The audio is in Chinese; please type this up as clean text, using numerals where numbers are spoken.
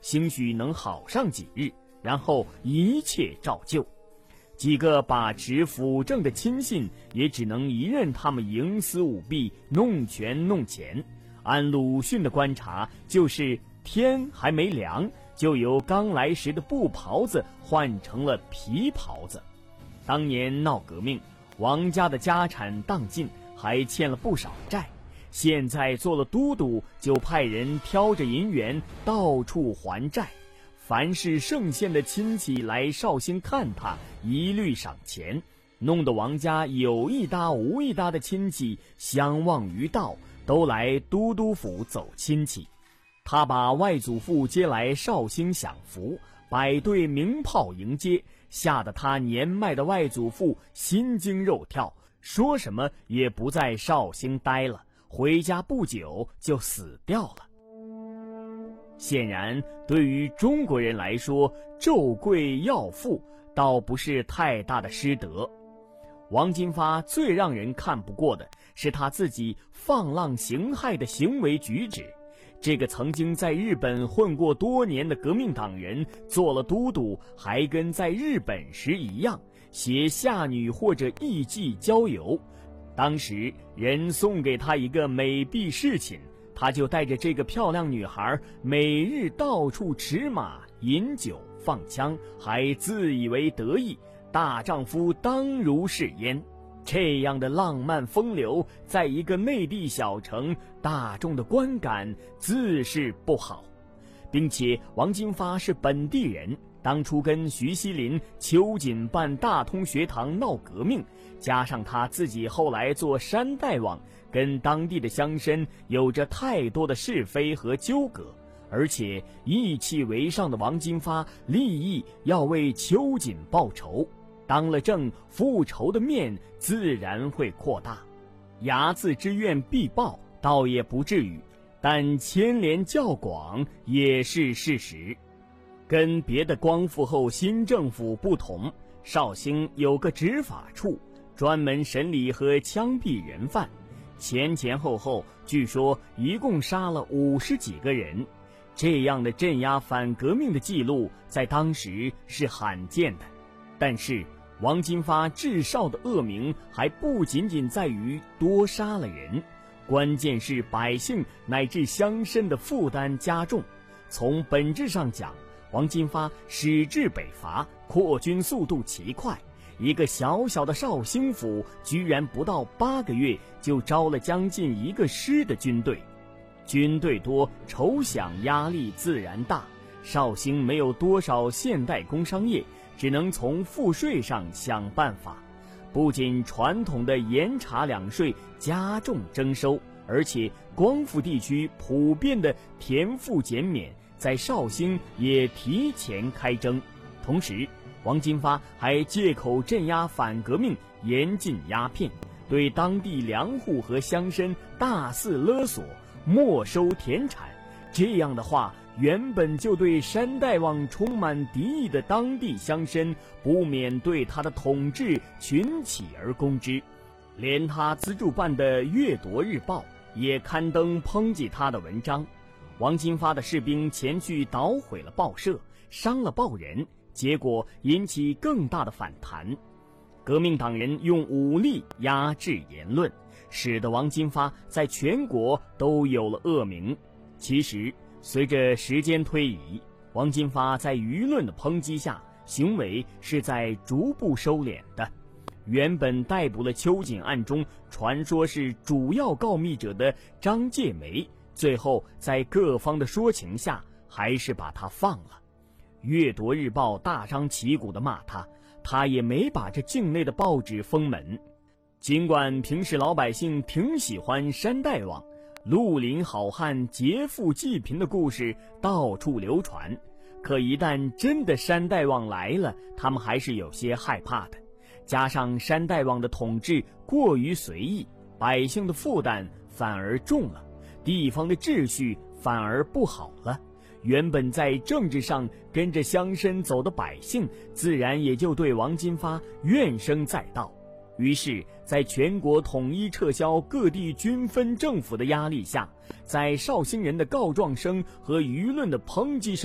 兴许能好上几日，然后一切照旧。几个把持辅政的亲信也只能一任他们营私舞弊，弄权弄钱。按鲁迅的观察，就是天还没亮，就由刚来时的布袍子换成了皮袍子。当年闹革命，王家的家产荡尽，还欠了不少债。现在做了都督，就派人挑着银元到处还债。凡是盛县的亲戚来绍兴看他，一律赏钱，弄得王家有一搭无一搭的亲戚相忘于道，都来都督府走亲戚。他把外祖父接来绍兴享福，摆队鸣炮迎接，吓得他年迈的外祖父心惊肉跳，说什么也不在绍兴待了，回家不久就死掉了。显然，对于中国人来说，胄贵要富倒不是太大的失德。王金发最让人看不过的是他自己放浪形骸的行为举止。这个曾经在日本混过多年的革命党人做了都督，还跟在日本时一样，携下女或者艺妓郊游。当时人送给他一个美婢侍寝，他就带着这个漂亮女孩每日到处驰马饮酒放枪，还自以为得意，大丈夫当如是焉。这样的浪漫风流，在一个内地小城，大众的观感自是不好。并且王金发是本地人，当初跟徐锡麟、秋瑾办大通学堂闹革命，加上他自己后来做山大王，跟当地的乡绅有着太多的是非和纠葛，而且意气为上的王金发立意要为秋瑾报仇，当了政，复仇的面自然会扩大。睚眦之怨必报倒也不至于，但牵连较广也是事实。跟别的光复后新政府不同，绍兴有个执法处，专门审理和枪毙人犯，前后后据说一共杀了50几个人。这样的镇压反革命的记录在当时是罕见的。但是王金发至少的恶名还不仅仅在于多杀了人，关键是百姓乃至乡绅的负担加重。从本质上讲，王金发矢志北伐，扩军速度奇快，一个小小的绍兴府居然不到8个月就招了将近1个师的军队。军队多，筹饷压力自然大。绍兴没有多少现代工商业，只能从赋税上想办法。不仅传统的盐茶两税加重征收，而且光复地区普遍的田赋减免在绍兴也提前开征。同时王金发还借口镇压反革命，严禁鸦片，对当地粮户和乡绅大肆勒索，没收田产。这样的话，原本就对山大王充满敌意的当地乡绅不免对他的统治群起而攻之。连他资助办的《掠夺日报》也刊登抨击他的文章。王金发的士兵前去捣毁了报社，伤了报人，结果引起更大的反弹。革命党人用武力压制言论，使得王金发在全国都有了恶名。其实随着时间推移，王金发在舆论的抨击下，行为是在逐步收敛的。原本逮捕了秋瑾案中传说是主要告密者的张介梅，最后在各方的说情下，还是把他放了。掠夺日报大张旗鼓地骂他，他也没把这境内的报纸封门。尽管平时老百姓挺喜欢山大王，绿林好汉劫富济贫的故事到处流传，可一旦真的山大王来了，他们还是有些害怕的。加上山大王的统治过于随意，百姓的负担反而重了，地方的秩序反而不好了。原本在政治上跟着乡绅走的百姓，自然也就对王金发怨声载道。于是在全国统一撤销各地均分政府的压力下，在绍兴人的告状声和舆论的抨击声